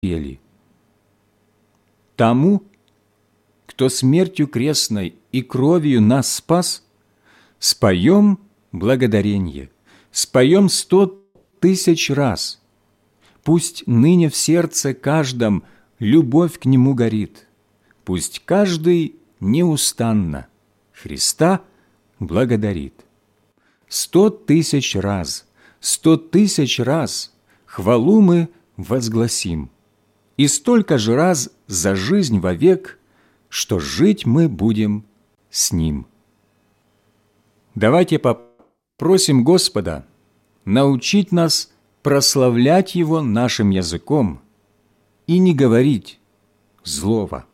пели: «Тому, кто смертью крестной и кровью нас спас, споем благодаренье, споем 100 000 раз. Пусть ныне в сердце каждом любовь к Нему горит, пусть каждый неустанно Христа благодарит. 100 000 раз, 100 000 раз хвалу мы возгласим, и столько же раз за жизнь вовек, что жить мы будем с Ним». Давайте попросим Господа научить нас прославлять Его нашим языком и не говорить злого.